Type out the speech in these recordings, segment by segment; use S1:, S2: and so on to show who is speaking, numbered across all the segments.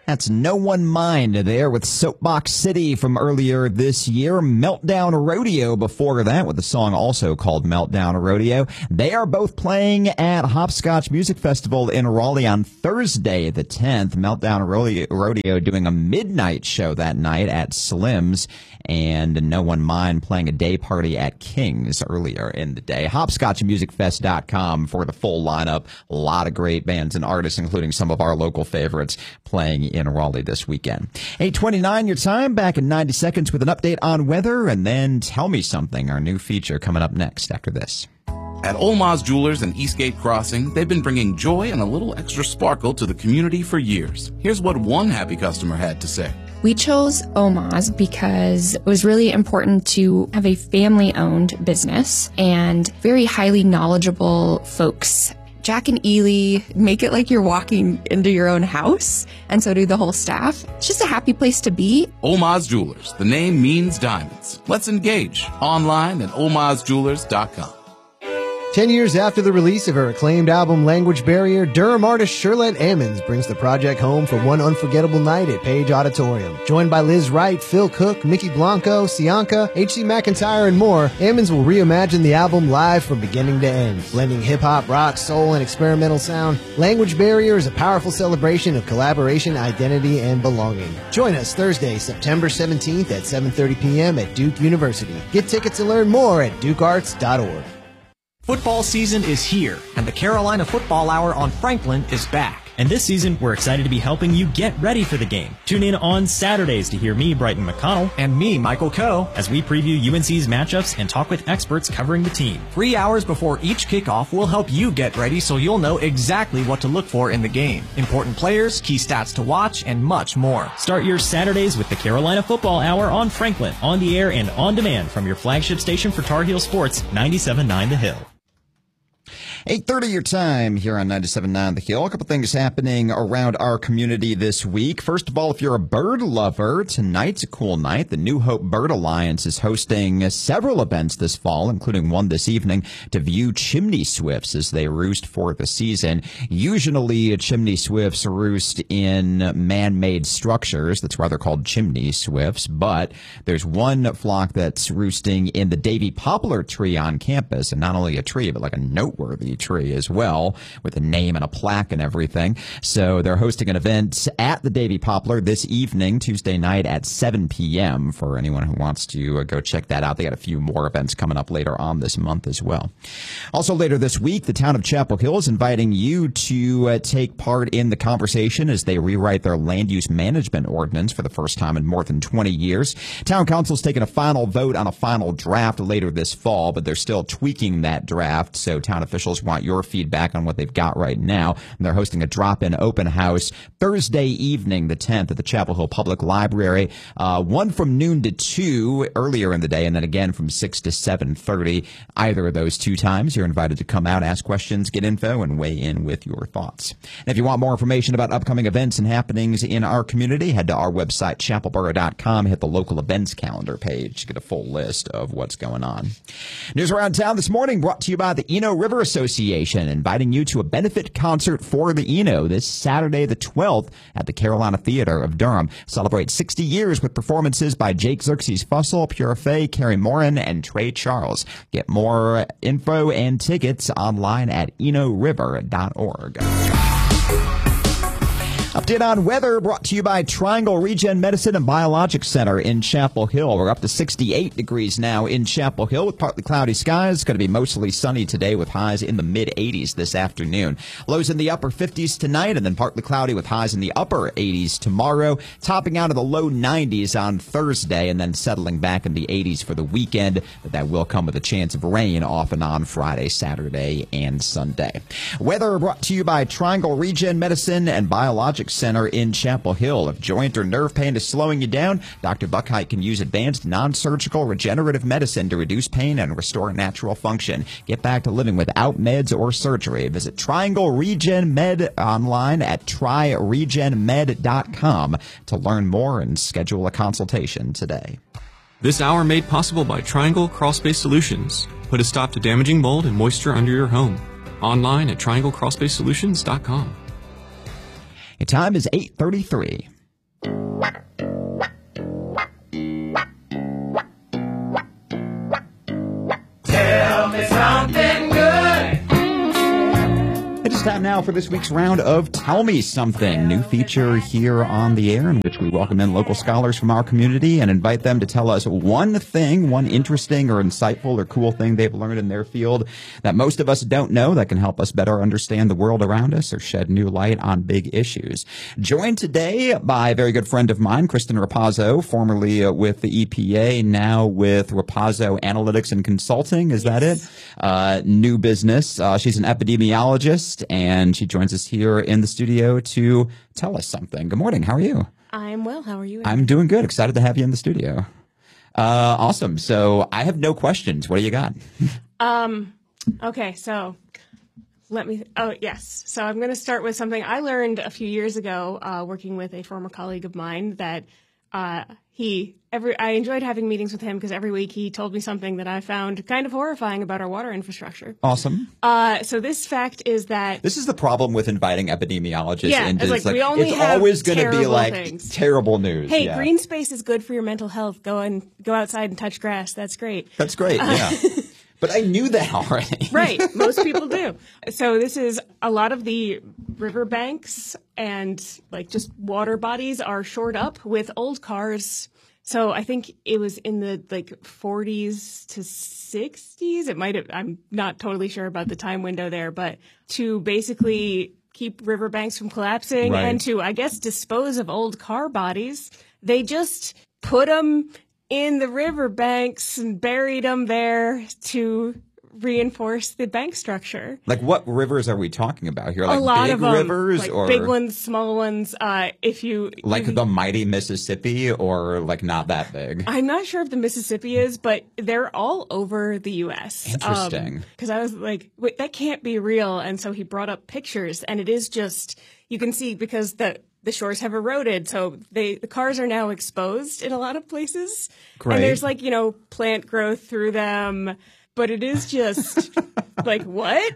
S1: That's No One Mind there with Soapbox City from earlier this year. Meltdown Rodeo before that with a song also called Meltdown Rodeo. They are both playing at Hopscotch Music Festival in Raleigh on Thursday the 10th. Meltdown Rodeo doing a midnight show that night at Slim's, and No One Mind playing a day party at King's earlier in the day. HopscotchMusicFest.com for the full lineup. A lot of great bands and artists, including some of our local favorites, playing in Raleigh this weekend. 8:29 your time, back in 90 seconds with an update on weather, and then Tell Me Something, our new feature coming up next after this.
S2: At Olmaz Jewelers and Eastgate Crossing, they've been bringing joy and a little extra sparkle to the community for years. Here's what one happy customer had to say.
S3: We chose Olmaz because it was really important to have a family-owned business and very highly knowledgeable folks. Jack and Ely make it like you're walking into your own house, and so do the whole staff. It's just a happy place to be.
S2: Olmaz Jewelers. The name means diamonds. Let's engage online at olmazjewelers.com.
S4: 10 years after the release of her acclaimed album Language Barrier, Durham artist Shirlette Ammons brings the project home for one unforgettable night at Page Auditorium. Joined by Liz Wright, Phil Cook, Mickey Blanco, Sianka, H.C. McIntyre, and more, Ammons will reimagine the album live from beginning to end. Blending hip-hop, rock, soul, and experimental sound, Language Barrier is a powerful celebration of collaboration, identity, and belonging. Join us Thursday, September 17th at 7:30 p.m. at Duke University. Get tickets and learn more at dukearts.org.
S5: Football season is here, and the Carolina Football Hour on Franklin is back.
S6: And this season, we're excited to be helping you get ready for the game. Tune in on Saturdays to hear me, Brighton McConnell,
S5: And me, Michael Coe,
S6: as we preview UNC's matchups and talk with experts covering the team.
S5: 3 hours before each kickoff, we'll help you get ready so you'll know exactly what to look for in the game. Important players, key stats to watch, and much more.
S6: Start your Saturdays with the Carolina Football Hour on Franklin, on the air and on demand from your flagship station for Tar Heel Sports, 97.9 The Hill.
S1: 8:30 your time here on 97.9 The Hill. A couple things happening around our community this week. First of all, if you're a bird lover, tonight's a cool night. The New Hope Bird Alliance is hosting several events this fall, including one this evening to view chimney swifts as they roost for the season. Usually, chimney swifts roost in man-made structures. That's why they're called chimney swifts. But there's one flock that's roosting in the Davy poplar tree on campus, and not only a tree, but like a noteworthy tree as well, with a name and a plaque and everything. So they're hosting an event at the Davy Poplar this evening, Tuesday night at 7 p.m. for anyone who wants to go check that out. They got a few more events coming up later on this month as well. Also later this week, the town of Chapel Hill is inviting you to take part in the conversation as they rewrite their land use management ordinance for the first time in more than 20 years. Town council's taking a final vote on a final draft later this fall, but they're still tweaking that draft, so town officials want your feedback on what they've got right now. And they're hosting a drop-in open house Thursday evening, the 10th, at the Chapel Hill Public Library. One from noon to 2 earlier in the day, and then again from 6 to 7:30. Either of those two times, you're invited to come out, ask questions, get info, and weigh in with your thoughts. And if you want more information about upcoming events and happenings in our community, head to our website, chapelboro.com, hit the local events calendar page to get a full list of what's going on. News around town this morning brought to you by the Eno River Association, inviting you to a benefit concert for the Eno this Saturday the 12th at the Carolina Theater of Durham. Celebrate 60 years with performances by Jake Xerxes Fussell, Pure Fay, Carrie Morin, and Trey Charles. Get more info and tickets online at enoriver.org. Update on weather brought to you by Triangle Regen Medicine and Biologics Center in Chapel Hill. We're up to 68 degrees now in Chapel Hill with partly cloudy skies. It's going to be mostly sunny today with highs in the mid-80s this afternoon. Lows in the upper 50s tonight, and then partly cloudy with highs in the upper 80s tomorrow, topping out of the low 90s on Thursday, and then settling back in the 80s for the weekend. But that will come with a chance of rain off and on Friday, Saturday, and Sunday. Weather brought to you by Triangle Regen Medicine and Biologics Center in Chapel Hill. If joint or nerve pain is slowing you down, Dr. Buckheit can use advanced non-surgical regenerative medicine to reduce pain and restore natural function. Get back to living without meds or surgery. Visit Triangle Regen Med online at tryregenmed.com to learn more and schedule a consultation today.
S7: This hour made possible by Triangle Crawlspace Solutions. Put a stop to damaging mold and moisture under your home. Online at trianglecrawlspacesolutions.com.
S1: The time is 8:33. Time now for this week's round of Tell Me Something, new feature here on the air in which we welcome in local scholars from our community and invite them to tell us one thing, one interesting or insightful or cool thing they've learned in their field that most of us don't know that can help us better understand the world around us or shed new light on big issues. Joined today by a very good friend of mine, Kristen Rapazzo, formerly with the EPA, now with Rapazzo Analytics and Consulting. Is that it? New business. She's an epidemiologist, and she joins us here in the studio to tell us something. Good morning. How are you?
S8: I'm well. How are you?
S1: I'm doing good. Excited to have you in the studio. Awesome. So I have no questions. What do you got?
S8: Okay. So yes. So I'm going to start with something I learned a few years ago, working with a former colleague of mine that, I enjoyed having meetings with him because every week he told me something that I found kind of horrifying about our water infrastructure.
S1: Awesome.
S8: So this fact is that
S1: this is the problem with inviting epidemiologists.
S8: Yeah,
S1: into
S8: it's like we only
S1: it's
S8: have
S1: always going to be like
S8: things.
S1: Terrible news.
S8: Hey,
S1: yeah.
S8: green space is good for your mental health. Go outside and touch grass. That's great.
S1: That's great. Yeah. But I knew that already.
S8: Right. Most people do. So this is a lot of the riverbanks and like just water bodies are shored up with old cars. So I think it was in the like 40s to 60s. It might have, I'm not totally sure about the time window there, but to basically keep riverbanks from collapsing and to, I guess, dispose of old car bodies, they just put them in the riverbanks and buried them there to reinforce the bank structure.
S1: Like what rivers are we talking about here? Like
S8: a lot
S1: big
S8: of them,
S1: rivers
S8: like
S1: or
S8: big ones, small ones. If you
S1: the mighty Mississippi or like not that big?
S8: I'm not sure if the Mississippi is, but they're all over the U.S.
S1: Interesting.
S8: Because I was like, wait, that can't be real. And so he brought up pictures, and it is just, you can see because the shores have eroded, so the cars are now exposed in a lot of places.
S1: Great.
S8: And there's like, plant growth through them, but it is just like, what?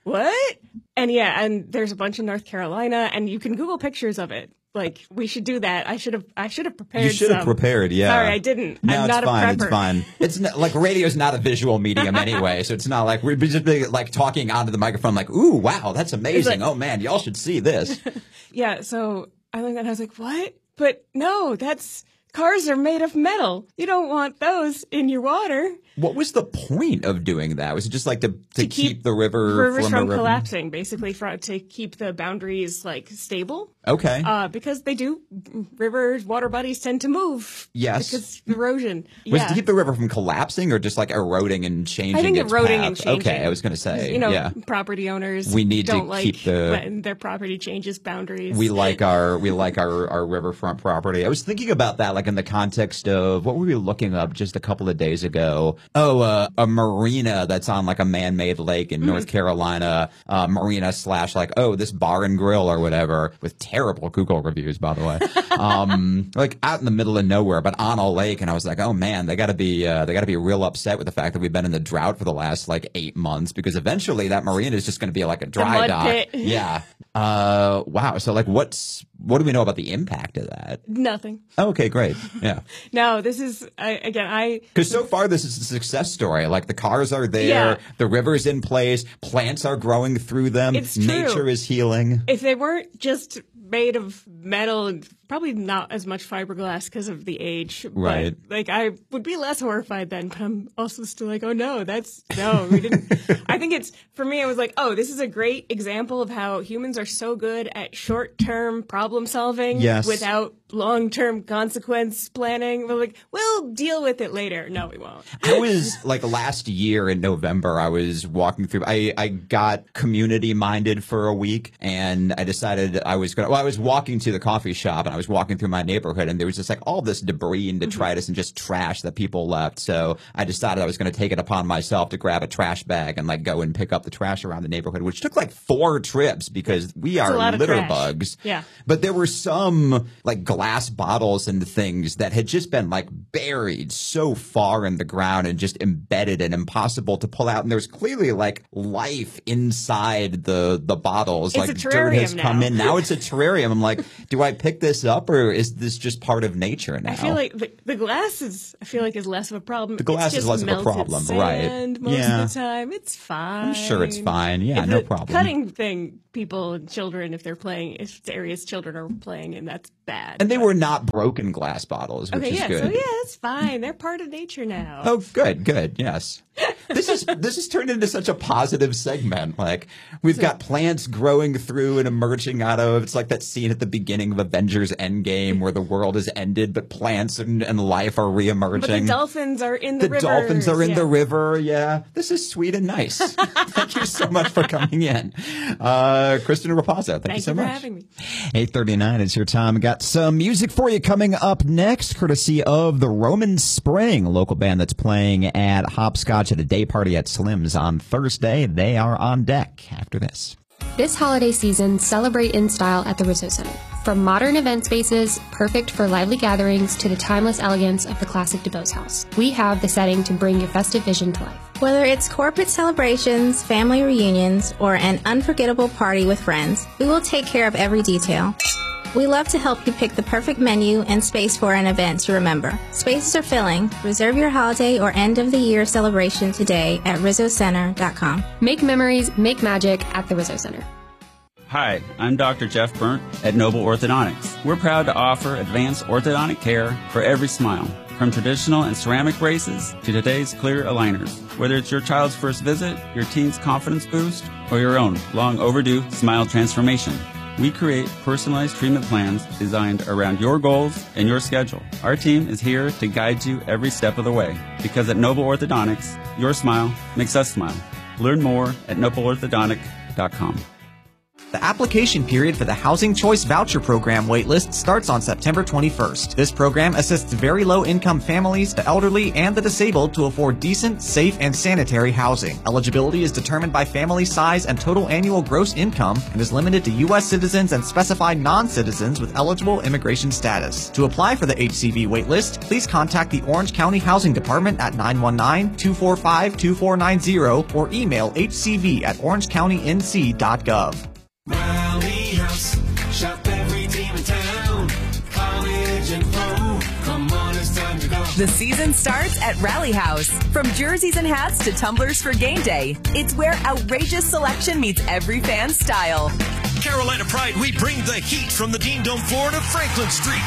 S8: And yeah, and there's a bunch in North Carolina, and you can Google pictures of it. Like, we should do that. I should have prepared.
S1: You should have prepared, yeah.
S8: Sorry, I didn't.
S1: No,
S8: I'm not
S1: it's fine.
S8: a prepper.
S1: It's fine. It's not, like radio's not a visual medium anyway, so it's not like we're just like talking onto the microphone like, ooh, wow, that's amazing.
S8: Like,
S1: oh man, y'all should see this.
S8: Yeah, so I learned that and I was like, what? But no, cars are made of metal. You don't want those in your water.
S1: What was the point of doing that? Was it just like to keep the rivers
S8: from collapsing, basically, to keep the boundaries like stable?
S1: Okay.
S8: Because they do. Rivers, water bodies tend to move.
S1: Yes.
S8: Because erosion.
S1: Was it to keep the river from collapsing or just like eroding and changing?
S8: I think
S1: its
S8: eroding
S1: path?
S8: and changing.
S1: Okay, I was going to say.
S8: Property owners
S1: we need
S8: don't
S1: to
S8: like
S1: keep
S8: when their property changes boundaries.
S1: We like our riverfront property. I was thinking about that, like in the context of what were we looking up just a couple of days ago? Oh, a marina that's on like a man-made lake in North Carolina, marina / like, oh, this bar and grill or whatever, with terrible Google reviews, by the way. Like out in the middle of nowhere, but on a lake. And I was like, oh man, they gotta be real upset with the fact that we've been in the drought for the last like 8 months, because eventually that marina is just going to be like a dry dock.
S8: Pit.
S1: Yeah. Wow. So like what do we know about the impact of that?
S8: Nothing.
S1: Okay, great. Yeah.
S8: No, this is,
S1: because so far this is a success story. Like the cars are there,
S8: Yeah.
S1: the river's in place, plants are growing through them,
S8: It's true.
S1: nature is healing.
S8: If they weren't just made of metal and probably not as much fiberglass because of the age.
S1: Right.
S8: But, like, I would be less horrified then, but I'm also still like, oh no, we didn't. I think for me, I was like, oh, this is a great example of how humans are so good at short-term problem solving without long-term consequence planning. We're like, we'll deal with it later. No, we won't.
S1: I was like last year in November, I was walking through, I got community minded for a week, and I decided I was walking to the coffee shop, and I was walking through my neighborhood, and there was just like all this debris and detritus and just trash that people left. So I decided I was going to take it upon myself to grab a trash bag and like go and pick up the trash around the neighborhood, which took like 4 trips because we are
S8: a lot of
S1: litter
S8: trash.
S1: bugs.
S8: Yeah.
S1: But but there were some like glass bottles and things that had just been like buried so far in the ground and just embedded and impossible to pull out. And there's clearly like life inside the bottles.
S8: It's
S1: like
S8: a
S1: dirt has
S8: terrarium
S1: come
S8: now.
S1: in. Now it's a terrarium. I'm like, do I pick this up or is this just part of nature now?
S8: I feel like the glass is less of a problem.
S1: The glass
S8: it's
S1: is
S8: just
S1: less of a
S8: melted
S1: problem,
S8: sand
S1: right?
S8: most
S1: Yeah.
S8: of the time. It's fine.
S1: I'm sure it's fine. Yeah,
S8: If
S1: no
S8: the
S1: problem.
S8: Cutting thing, people and children, if it's areas children are playing in, that's bad.
S1: And they were not broken glass bottles, which is good.
S8: So yeah, that's fine. They're part of nature now.
S1: Oh, good, yes. This is turned into such a positive segment. Like we've got plants growing through and emerging out of. It's like that scene at the beginning of Avengers Endgame where the world has ended, but plants and life are reemerging.
S8: But the dolphins are in the river.
S1: The dolphins are in the river. Yeah, this is sweet and nice. Thank you so much for coming in, Kristen Rapazzo. Thank you so much.
S8: Thank you for having me.
S1: 8:39 is your time. We got some music for you coming up next, courtesy of the Roman Spring, a local band that's playing at Hopscotch at a day party at Slim's on Thursday. They are on deck after this.
S9: This holiday season, celebrate in style at the Rizzo Center. From modern event spaces, perfect for lively gatherings, to the timeless elegance of the classic DuBose House, we have the setting to bring your festive vision to life.
S10: Whether it's corporate celebrations, family reunions, or an unforgettable party with friends, we will take care of every detail. We love to help you pick the perfect menu and space for an event to remember. Spaces are filling. Reserve your holiday or end-of-the-year celebration today at RizzoCenter.com.
S9: Make memories, make magic at the Rizzo Center.
S11: Hi, I'm Dr. Jeff Burnt at Noble Orthodontics. We're proud to offer advanced orthodontic care for every smile, from traditional and ceramic braces to today's clear aligners. Whether it's your child's first visit, your teen's confidence boost, or your own long overdue smile transformation, we create personalized treatment plans designed around your goals and your schedule. Our team is here to guide you every step of the way, because at Noble Orthodontics, your smile makes us smile. Learn more at nobleorthodontic.com.
S5: The application period for the Housing Choice Voucher Program waitlist starts on September 21st. This program assists very low-income families, the elderly, and the disabled to afford decent, safe, and sanitary housing. Eligibility is determined by family size and total annual gross income and is limited to U.S. citizens and specified non-citizens with eligible immigration status. To apply for the HCV waitlist, please contact the Orange County Housing Department at 919-245-2490 or email hcv@orangecountync.gov.
S12: Rally House, shop every team in town. College and pro, come on, it's time to go.
S13: The season starts at Rally House. From jerseys and hats to tumblers for game day, it's where outrageous selection meets every fan's style.
S14: Carolina Pride, we bring the heat from the Dean Dome floor to Franklin Street.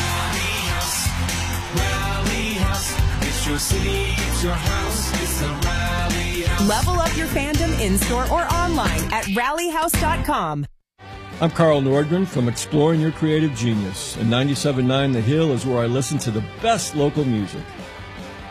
S12: Rally House, it's your city, it's your house, it's the Rally House.
S13: Level up your fandom in-store or online at rallyhouse.com.
S15: I'm Carl Nordgren from Exploring Your Creative Genius, and 97.9 The Hill is where I listen to the best local music.